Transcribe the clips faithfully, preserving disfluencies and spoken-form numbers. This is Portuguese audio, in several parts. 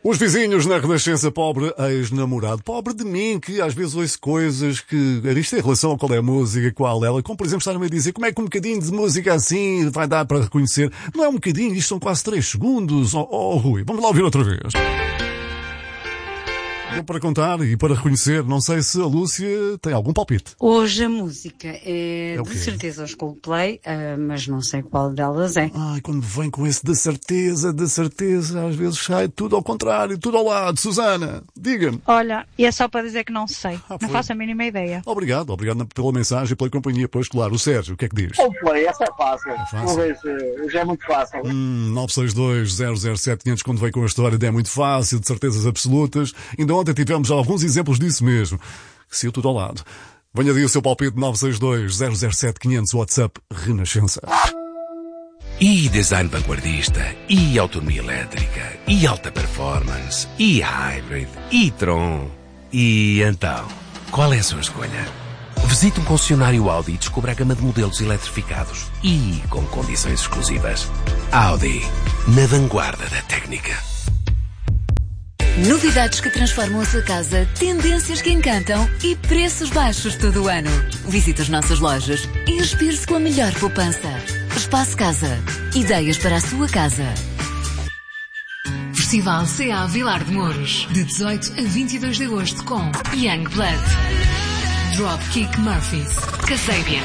Os vizinhos na Renascença, pobre ex-namorado. Pobre de mim, que às vezes ouço coisas que... Isto em relação a qual é a música, qual ela. Como, por exemplo, estar-me a dizer como é que um bocadinho de música assim vai dar para reconhecer. Não é um bocadinho, isto são quase três segundos. Oh, oh Rui, vamos lá ouvir outra vez. Deu para contar e para reconhecer, não sei se a Lúcia tem algum palpite. Hoje a música é, É o de quê? certeza os Coldplay, uh, mas não sei qual delas é. Ai, quando vem com esse de certeza, de certeza, às vezes sai tudo ao contrário, tudo ao lado. Susana, diga-me. Olha, e é só para dizer que não sei. Ah, não foi. faço a mínima ideia. Obrigado, obrigado pela mensagem e pela companhia. Pois, claro, o Sérgio, o que é que diz? Coldplay, essa é fácil. É fácil? Uma vez, já é muito fácil. Hum, nove seis dois, zero zero sete, quinhentos, quando vem com a história de é muito fácil, de certezas absolutas. Ainda ontem tivemos alguns exemplos disso mesmo. Se eu tudo ao lado. Venha aí o seu palpite nove seis dois, zero zero sete, quinhentos, WhatsApp Renascença. E design vanguardista, e autonomia elétrica, e alta performance, e hybrid, e Tron. E então, qual é a sua escolha? Visite um concessionário Audi e descubra a gama de modelos eletrificados e com condições exclusivas. Audi, na vanguarda da técnica. Novidades que transformam a sua casa, tendências que encantam e preços baixos todo o ano. Visite as nossas lojas e inspire-se com a melhor poupança. Espaço Casa. Ideias para a sua casa. Festival C A Vilar de Mouros, de dezoito a vinte e dois de agosto com Young Blood, Dropkick Murphys, Kasabian,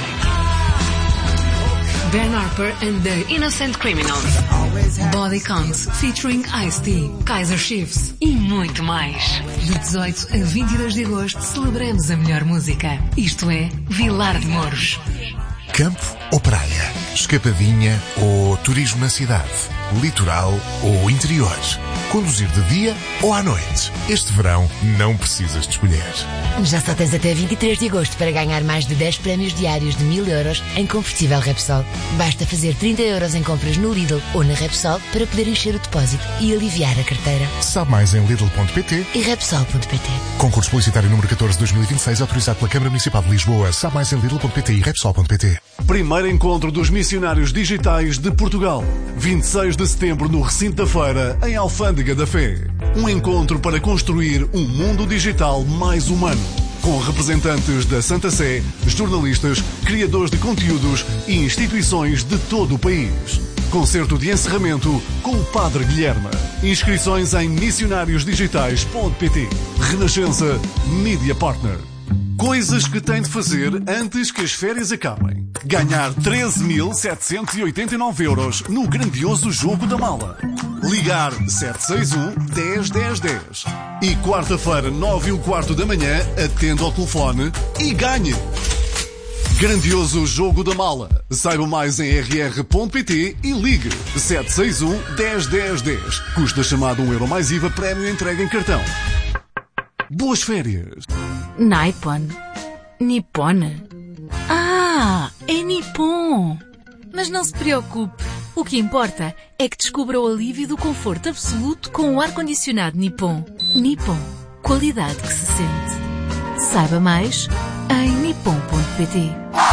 Ben Harper and the Innocent Criminals, Body Count featuring Ice-T, Kaiser Chiefs e muito mais. De dezoito a vinte e dois de agosto celebramos a melhor música. Isto é Vilar de Mouros. Campo ou praia? Escapadinha ou turismo na cidade? Litoral ou interior? Conduzir de dia ou à noite? Este verão não precisas de escolher. Já só tens até vinte e três de agosto para ganhar mais de dez prémios diários de mil euros em combustível Repsol. Basta fazer trinta euros em compras no Lidl ou na Repsol para poder encher o depósito e aliviar a carteira. Sabe mais em lidl ponto pt e repsol ponto pt. Concurso publicitário número catorze de dois mil e vinte e seis, autorizado pela Câmara Municipal de Lisboa. Sabe mais em lidl ponto pt e repsol ponto pt. Primeiro encontro dos missionários digitais de Portugal. vinte e seis de setembro no recinto da feira, em Alfândega da Fé. Um encontro para construir um mundo digital mais humano. Com representantes da Santa Sé, jornalistas, criadores de conteúdos e instituições de todo o país. Concerto de encerramento com o Padre Guilherme. Inscrições em missionários digitais ponto pt. Renascença Media Partner. Coisas que tem de fazer antes que as férias acabem. Ganhar treze mil setecentos e oitenta e nove euros no grandioso jogo da mala. Ligar sete seis um, dez, dez, dez. E quarta-feira, nove e um quarto da manhã, atenda ao telefone e ganhe. Grandioso jogo da mala. Saiba mais em r r ponto pt e ligue sete seis um, dez, dez, dez. Custa chamado um euro mais I V A, prémio entregue em cartão. Boas férias. Nippon. Nippon. Ah, é Nippon. Mas não se preocupe. O que importa é que descubra o alívio do conforto absoluto com o ar-condicionado Nippon. Nippon. Qualidade que se sente. Saiba mais em nippon ponto pt.